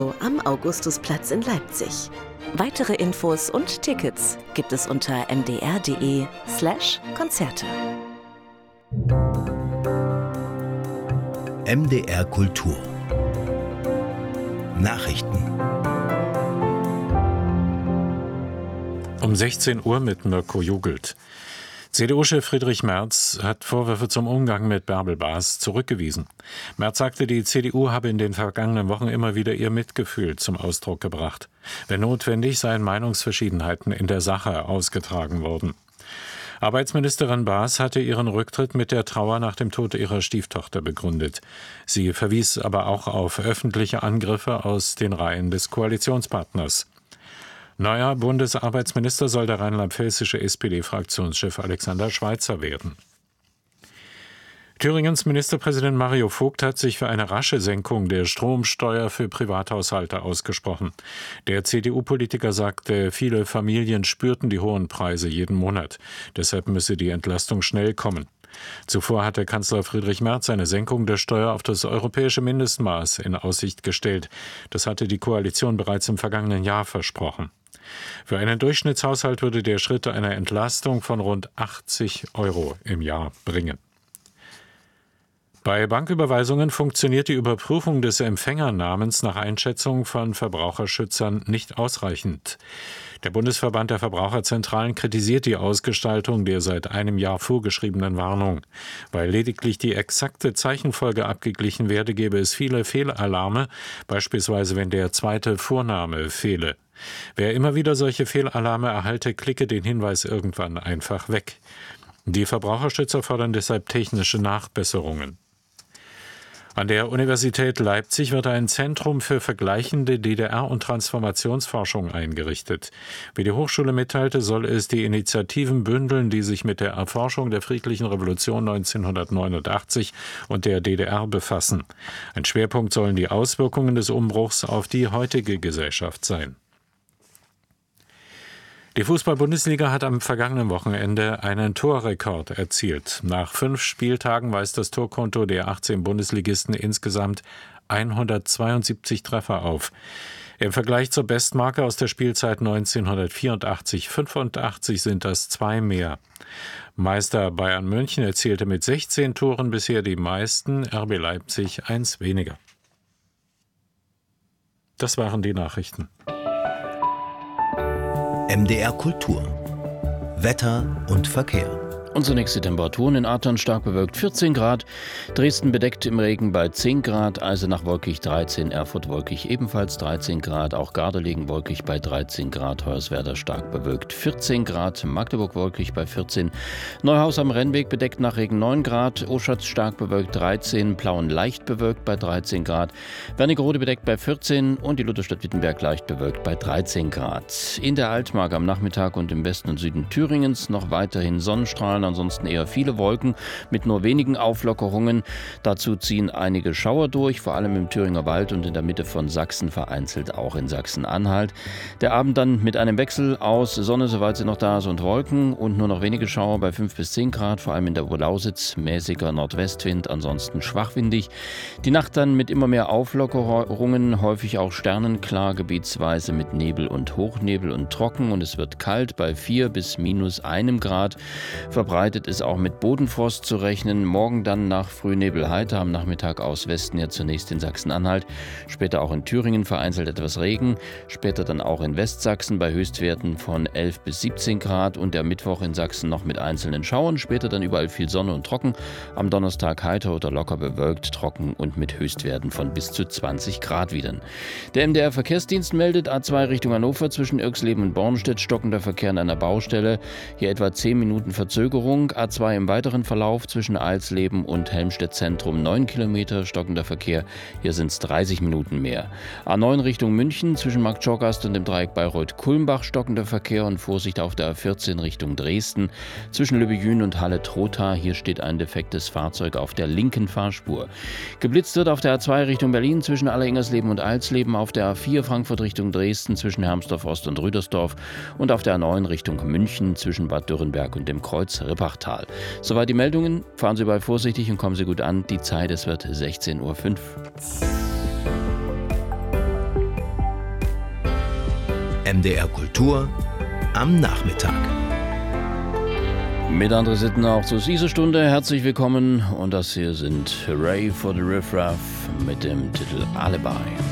am Augustusplatz in Leipzig. Weitere Infos und Tickets gibt es unter mdr.de/Konzerte. MDR Kultur Nachrichten Um 16 Uhr mit Mirko Jugelt. CDU-Chef Friedrich Merz hat Vorwürfe zum Umgang mit Bärbel Baas zurückgewiesen. Merz sagte, die CDU habe in den vergangenen Wochen immer wieder ihr Mitgefühl zum Ausdruck gebracht. Wenn notwendig, seien Meinungsverschiedenheiten in der Sache ausgetragen worden. Arbeitsministerin Baas hatte ihren Rücktritt mit der Trauer nach dem Tod ihrer Stieftochter begründet. Sie verwies aber auch auf öffentliche Angriffe aus den Reihen des Koalitionspartners. Neuer Bundesarbeitsminister soll der rheinland-pfälzische SPD-Fraktionschef Alexander Schweitzer werden. Thüringens Ministerpräsident Mario Vogt hat sich für eine rasche Senkung der Stromsteuer für Privathaushalte ausgesprochen. Der CDU-Politiker sagte, viele Familien spürten die hohen Preise jeden Monat. Deshalb müsse die Entlastung schnell kommen. Zuvor hatte Kanzler Friedrich Merz eine Senkung der Steuer auf das europäische Mindestmaß in Aussicht gestellt. Das hatte die Koalition bereits im vergangenen Jahr versprochen. Für einen Durchschnittshaushalt würde der Schritt eine Entlastung von rund 80 € im Jahr bringen. Bei Banküberweisungen funktioniert die Überprüfung des Empfängernamens nach Einschätzung von Verbraucherschützern nicht ausreichend. Der Bundesverband der Verbraucherzentralen kritisiert die Ausgestaltung der seit einem Jahr vorgeschriebenen Warnung. Weil lediglich die exakte Zeichenfolge abgeglichen werde, gebe es viele Fehlalarme, beispielsweise wenn der zweite Vorname fehle. Wer immer wieder solche Fehlalarme erhalte, klicke den Hinweis irgendwann einfach weg. Die Verbraucherschützer fordern deshalb technische Nachbesserungen. An der Universität Leipzig wird ein Zentrum für vergleichende DDR- und Transformationsforschung eingerichtet. Wie die Hochschule mitteilte, soll es die Initiativen bündeln, die sich mit der Erforschung der friedlichen Revolution 1989 und der DDR befassen. Ein Schwerpunkt sollen die Auswirkungen des Umbruchs auf die heutige Gesellschaft sein. Die Fußball-Bundesliga hat am vergangenen Wochenende einen Torrekord erzielt. Nach 5 Spieltagen weist das Torkonto der 18 Bundesligisten insgesamt 172 Treffer auf. Im Vergleich zur Bestmarke aus der Spielzeit 1984-85 sind das 2 mehr. Meister Bayern München erzielte mit 16 Toren bisher die meisten, RB Leipzig 1 weniger. Das waren die Nachrichten. MDR Kultur Wetter und Verkehr. Und zunächst die Temperaturen: in Athern stark bewölkt 14 Grad, Dresden bedeckt im Regen bei 10 Grad, Eisenach wolkig 13, Erfurt wolkig ebenfalls 13 Grad, auch Gardelegen wolkig bei 13 Grad, Hoyerswerda stark bewölkt 14 Grad, Magdeburg wolkig bei 14, Neuhaus am Rennweg bedeckt nach Regen 9 Grad, Oschatz stark bewölkt 13, Plauen leicht bewölkt bei 13 Grad, Wernigerode bedeckt bei 14 und die Lutherstadt Wittenberg leicht bewölkt bei 13 Grad. In der Altmark am Nachmittag und im Westen und Süden Thüringens noch weiterhin Sonnenstrahlen, ansonsten eher viele Wolken mit nur wenigen Auflockerungen. Dazu ziehen einige Schauer durch, vor allem im Thüringer Wald und in der Mitte von Sachsen, vereinzelt auch in Sachsen-Anhalt. Der Abend dann mit einem Wechsel aus Sonne, soweit sie noch da ist, und Wolken und nur noch wenige Schauer bei 5 bis 10 Grad, vor allem in der Oberlausitz, mäßiger Nordwestwind, ansonsten schwachwindig. Die Nacht dann mit immer mehr Auflockerungen, häufig auch sternenklar, gebietsweise mit Nebel und Hochnebel und trocken, und es wird kalt bei 4 bis -1 Grad. Verbreitet ist auch mit Bodenfrost zu rechnen. Morgen dann nach Frühnebel heiter, am Nachmittag aus Westen ja zunächst in Sachsen-Anhalt, später auch in Thüringen vereinzelt etwas Regen, später dann auch in Westsachsen bei Höchstwerten von 11 bis 17 Grad und der Mittwoch in Sachsen noch mit einzelnen Schauern, später dann überall viel Sonne und trocken, am Donnerstag heiter oder locker bewölkt, trocken und mit Höchstwerten von bis zu 20 Grad wieder. Der MDR-Verkehrsdienst meldet A2 Richtung Hannover zwischen Irxleben und Bornstedt stockender Verkehr an einer Baustelle, hier etwa 10 Minuten Verzögerung. A2 im weiteren Verlauf zwischen Alsleben und Helmstedt Zentrum 9 Kilometer stockender Verkehr. Hier sind es 30 Minuten mehr. A9 Richtung München zwischen Marktschorgast und dem Dreieck Bayreuth-Kulmbach stockender Verkehr und Vorsicht auf der A14 Richtung Dresden. Zwischen Lübbejün und Halle-Trotha. Hier steht ein defektes Fahrzeug auf der linken Fahrspur. Geblitzt wird auf der A2 Richtung Berlin zwischen Alleringsersleben und Alsleben, auf der A4 Frankfurt Richtung Dresden zwischen Hermsdorf-Ost und Rüdersdorf und auf der A9 Richtung München zwischen Bad Dürrenberg und dem Kreuz Rippachtal. Soweit die Meldungen. Fahren Sie überall vorsichtig und kommen Sie gut an. Die Zeit, es wird 16:05 Uhr. MDR Kultur am Nachmittag. Mit anderen Sitten auch zu dieser Stunde. Herzlich willkommen und das hier sind Hooray for the Riff Raff mit dem Titel Alibi.